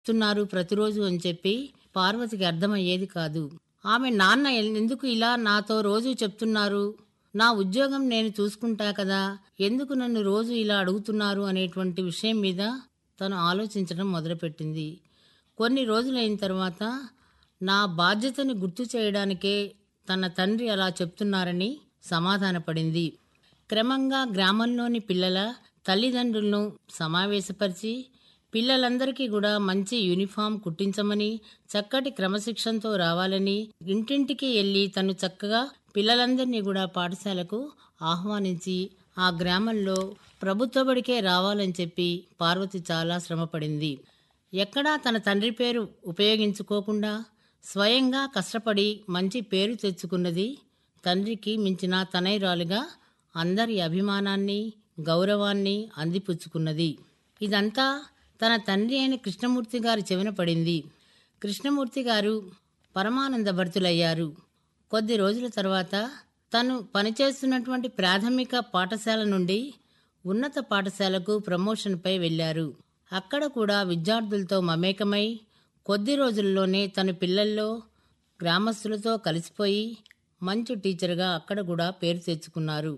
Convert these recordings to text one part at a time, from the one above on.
చెప్తున్నారు ప్రతిరోజు అని చెప్పి పార్వతికి అర్థమయ్యేది కాదు. ఆమె నాన్న ఎందుకు ఇలా నాతో రోజు చెప్తున్నారు, నా ఉద్యోగం నేను చూసుకుంటా కదా, ఎందుకు నన్ను రోజు ఇలా అడుగుతున్నారు అనేటువంటి విషయం మీద తను ఆలోచించడం మొదలుపెట్టింది. కొన్ని రోజులైన తర్వాత నా బాధ్యతని గుర్తు చేయడానికే తన తండ్రి అలా చెప్తున్నారని సమాధానపడింది. క్రమంగా గ్రామంలోని పిల్లల తల్లిదండ్రులను సమావేశపరిచి పిల్లలందరికీ కూడా మంచి యూనిఫామ్ కుట్టించమని, చక్కటి క్రమశిక్షణతో రావాలని, ఇంటింటికి వెళ్ళి తను చక్కగా పిల్లలందరినీ కూడా పాఠశాలకు ఆహ్వానించి ఆ గ్రామంలో ప్రభుత్వ బడికే రావాలని చెప్పి పార్వతి చాలా శ్రమపడింది. ఎక్కడా తన తండ్రి పేరు ఉపయోగించుకోకుండా స్వయంగా కష్టపడి మంచి పేరు తెచ్చుకున్నది. తండ్రికి మించిన తనయురాలుగా అందరి అభిమానాన్ని, గౌరవాన్ని అందిపుచ్చుకున్నది. ఇదంతా తన తండ్రి అయిన కృష్ణమూర్తి గారి చెవిన పడింది. కృష్ణమూర్తి గారు పరమానంద భరితులయ్యారు. కొద్ది రోజుల తర్వాత తను పనిచేస్తున్నటువంటి ప్రాథమిక పాఠశాల నుండి ఉన్నత పాఠశాలకు ప్రమోషన్పై వెళ్లారు. అక్కడ కూడా విద్యార్థులతో మమేకమై కొద్ది రోజుల్లోనే తన పిల్లల్లో గ్రామస్తులతో కలిసిపోయి మంచి టీచర్గా అక్కడ కూడా పేరు తెచ్చుకున్నారు.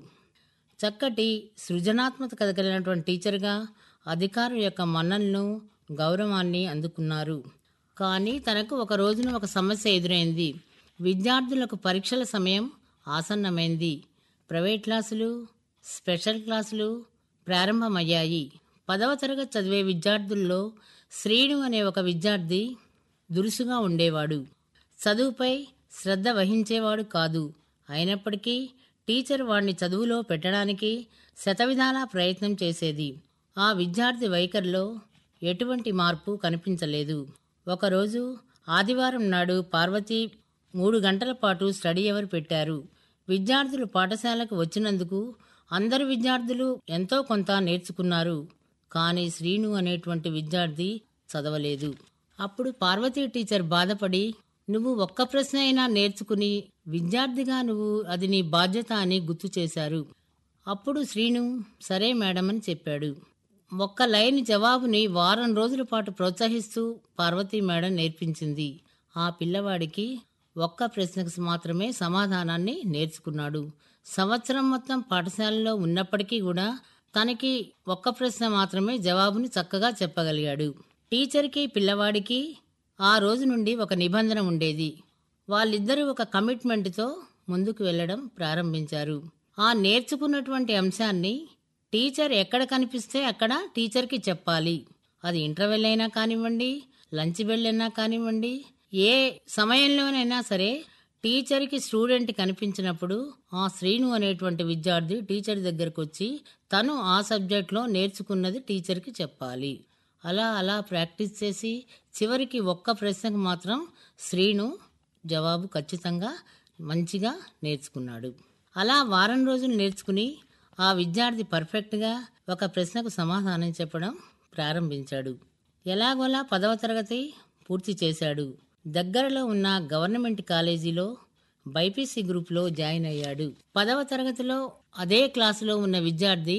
చక్కటి సృజనాత్మకత కలిగినటువంటి టీచర్గా అధికారుల యొక్క మన్ననలను, గౌరవాన్ని అందుకున్నారు. కానీ తనకు ఒక రోజున ఒక సమస్య ఎదురైంది. విద్యార్థులకు పరీక్షల సమయం ఆసన్నమైంది. ప్రైవేట్ క్లాసులు, స్పెషల్ క్లాసులు ప్రారంభమయ్యాయి. 10వ తరగతి చదివే విద్యార్థుల్లో శ్రీను అనే ఒక విద్యార్థి దురుసుగా ఉండేవాడు. చదువుపై శ్రద్ధ వహించేవాడు కాదు. అయినప్పటికీ టీచర్ వాణ్ణి చదువులో పెట్టడానికి శతవిధాలా ప్రయత్నం చేసేది. ఆ విద్యార్థి వైఖరిలో ఎటువంటి మార్పు కనిపించలేదు. ఒకరోజు ఆదివారం నాడు పార్వతి 3 గంటల పాటు స్టడీ అవర్ పెట్టారు. విద్యార్థులు పాఠశాలకు వచ్చినందుకు అందరు విద్యార్థులు ఎంతో కొంత నేర్చుకున్నారు. కానీ శ్రీను అనేటువంటి విద్యార్థి చదవలేదు. అప్పుడు పార్వతీ టీచర్ బాధపడి, నువ్వు ఒక్క ప్రశ్న అయినా నేర్చుకుని విద్యార్థిగా నువ్వు అది నీ బాధ్యత అని గుర్తు చేశారు. అప్పుడు శ్రీను సరే మేడం అని చెప్పాడు. ఒక్క లైన్ జవాబుని వారం రోజుల పాటు ప్రోత్సహిస్తూ పార్వతీ మేడం నేర్పించింది. ఆ పిల్లవాడికి ఒక్క ప్రశ్నకు మాత్రమే సమాధానాన్ని నేర్చుకున్నాడు. సంవత్సరం మొత్తం పాఠశాలలో ఉన్నప్పటికీ కూడా తనకి ఒక్క ప్రశ్న మాత్రమే జవాబుని చక్కగా చెప్పగలిగాడు. టీచర్కి పిల్లవాడికి ఆ రోజు నుండి ఒక నిబంధన ఉండేది. వాళ్ళిద్దరూ ఒక కమిట్మెంట్తో ముందుకు వెళ్లడం ప్రారంభించారు. ఆ నేర్చుకున్నటువంటి అంశాన్ని టీచర్ ఎక్కడ కనిపిస్తే అక్కడ టీచర్కి చెప్పాలి. అది ఇంటర్వెల్ అయినా కానివ్వండి, లంచ్ బెల్ అయినా కానివ్వండి, ఏ సమయంలోనైనా సరే టీచర్కి స్టూడెంట్ కనిపించినప్పుడు ఆ శ్రీను అనేటువంటి విద్యార్థి టీచర్ దగ్గరకు వచ్చి తను ఆ సబ్జెక్ట్లో నేర్చుకున్నది టీచర్కి చెప్పాలి. అలా అలా ప్రాక్టీస్ చేసి చివరికి ఒక్క ప్రశ్నకు మాత్రం శ్రీను జవాబు ఖచ్చితంగా మంచిగా నేర్చుకున్నాడు. అలా వారం రోజులు నేర్చుకుని ఆ విద్యార్థి పర్ఫెక్ట్గా ఒక ప్రశ్నకు సమాధానం చెప్పడం ప్రారంభించాడు. ఎలాగోలా 10వ తరగతి పూర్తి చేశాడు. దగ్గరలో ఉన్న గవర్నమెంట్ కాలేజీలో బైపీసీ గ్రూప్లో జాయిన్ అయ్యాడు. 10వ తరగతిలో అదే క్లాసులో ఉన్న విద్యార్థి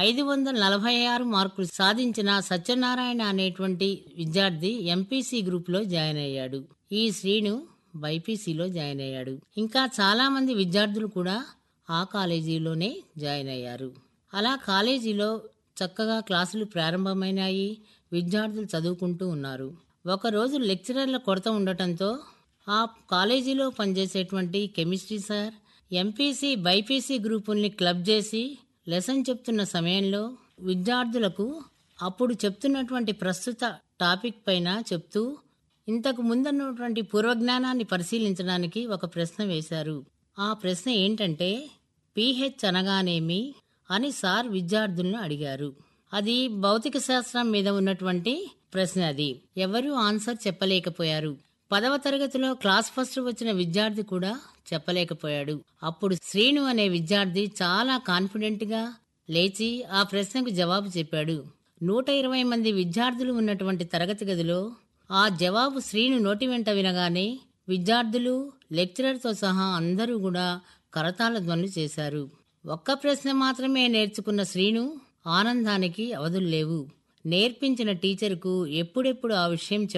546 మార్కులు సాధించిన సత్యనారాయణ అనేటువంటి విద్యార్థి ఎంపీసీ గ్రూప్లో జాయిన్ అయ్యాడు. ఈ శ్రీను బైపీసీలో జాయిన్ అయ్యాడు. ఇంకా చాలా మంది విద్యార్థులు కూడా ఆ కాలేజీలోనే జాయిన్ అయ్యారు. అలా కాలేజీలో చక్కగా క్లాసులు ప్రారంభమైనాయి. విద్యార్థులు చదువుకుంటూ ఉన్నారు. ఒకరోజు లెక్చరర్ల కొరత ఉండటంతో ఆ కాలేజీలో పనిచేసేటువంటి chemistry sir MPC BiPC గ్రూపుల్ని club చేసి లెసన్ చెప్తున్న సమయంలో విద్యార్థులకు అప్పుడు చెప్తున్నటువంటి ప్రస్తుత టాపిక్ పైన చెప్తూ ఇంతకు ముందున్నటువంటి పూర్వజ్ఞానాన్ని పరిశీలించడానికి ఒక ప్రశ్న వేశారు. ఆ ప్రశ్న ఏంటంటే పీహెచ్ అనగానేమి అని సార్ విద్యార్థులను అడిగారు. అది భౌతిక శాస్త్రం మీద ఉన్నటువంటి ప్రశ్న. అది ఎవరూ ఆన్సర్ చెప్పలేకపోయారు. 10వ తరగతిలో క్లాస్ ఫస్ట్ వచ్చిన విద్యార్థి కూడా చెప్పలేకపోయాడు. అప్పుడు శ్రీను అనే విద్యార్థి చాలా కాన్ఫిడెంట్ గా లేచి ఆ ప్రశ్నకు జవాబు చెప్పాడు. 120 మంది విద్యార్థులు ఉన్నటువంటి తరగతి గదిలో ఆ జవాబు శ్రీను నోటి వెంట వినగానే విద్యార్థులు, లెక్చరర్తో సహా అందరూ కూడా కరతాళ ధ్వనులు చేశారు. ఒక్క ప్రశ్న మాత్రమే నేర్చుకున్న శ్రీను ఆనందానికి అవధుల్లేవు. నేర్పించిన టీచర్కు ఎప్పుడెప్పుడు ఆ విషయం